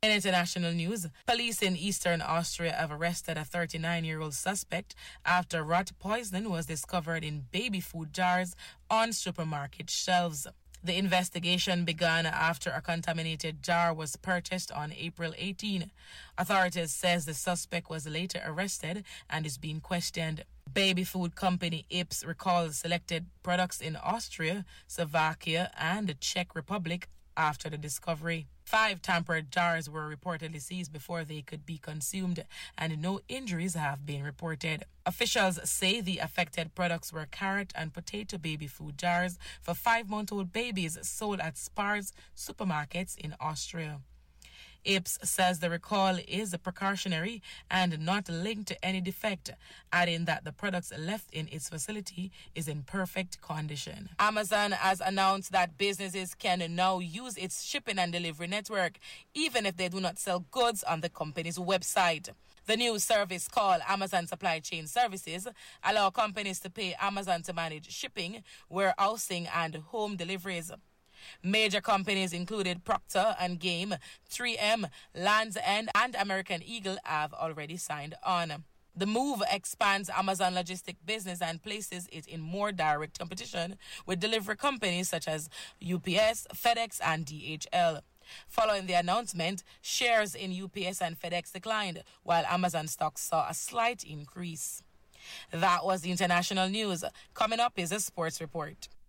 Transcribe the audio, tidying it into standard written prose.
In international news, police in eastern Austria have arrested a 39-year-old suspect after rat poison was discovered in baby food jars on supermarket shelves. The investigation began after a contaminated jar was purchased on April 18. Authorities says the suspect was later arrested and is being questioned. Baby food company Ips recalls selected products in Austria, Slovakia, and the Czech Republic after the discovery. 5 tampered jars were reportedly seized before they could be consumed, and no injuries have been reported. Officials say the affected products were carrot and potato baby food jars for 5-month-old babies sold at Spar's supermarkets in Austria. Ips says the recall is precautionary and not linked to any defect, adding that the products left in its facility is in perfect condition. Amazon has announced that businesses can now use its shipping and delivery network, even if they do not sell goods on the company's website. The new service called Amazon Supply Chain Services allow companies to pay Amazon to manage shipping, warehousing, and home deliveries. Major companies included Procter & Gamble, 3M, Lands' End, and American Eagle have already signed on. The move expands Amazon logistic business and places it in more direct competition with delivery companies such as UPS, FedEx, and DHL. Following the announcement, shares in UPS and FedEx declined, while Amazon stocks saw a slight increase. That was the international news. Coming up is a sports report.